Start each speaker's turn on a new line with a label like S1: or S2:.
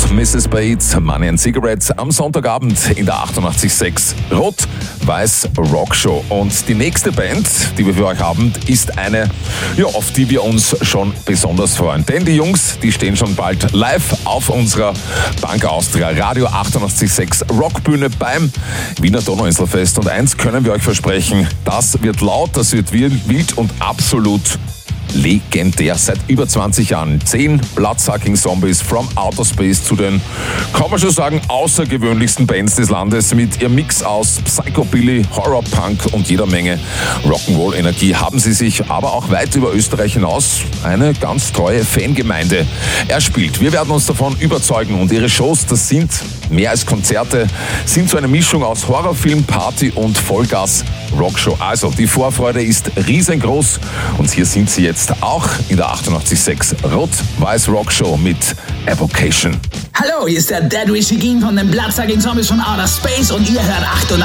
S1: Mrs. Bates, Money and Cigarettes am Sonntagabend in der 88.6 Rot-Weiß Rockshow. Und die nächste Band, die wir für euch haben, ist eine, auf die wir uns schon besonders freuen. Denn die Jungs, die stehen schon bald live auf unserer Bank Austria Radio 88.6 Rockbühne beim Wiener Donauinselfest. Und eins können wir euch versprechen, das wird laut, das wird wild und absolut legendär. Seit über 20 Jahren 10 Bloodsucking Zombies from Outer Space zu den, kann man schon sagen, außergewöhnlichsten Bands des Landes. Mit ihrem Mix aus Psychobilly, Horror, Punk und jeder Menge Rock'n'Roll-Energie haben sie sich aber auch weit über Österreich hinaus eine ganz treue Fangemeinde erspielt. Wir werden uns davon überzeugen und ihre Shows, das sind mehr als Konzerte, sind so eine Mischung aus Horrorfilm, Party und Vollgas-Rockshow. Also die Vorfreude ist riesengroß und hier sind sie jetzt auch in der 88.6 Rot-Weiß Rockshow mit Evocation.
S2: Hallo, hier ist der Deadwish Shigin von den Bloodsucking Zombies von Outer Space und ihr hört 88.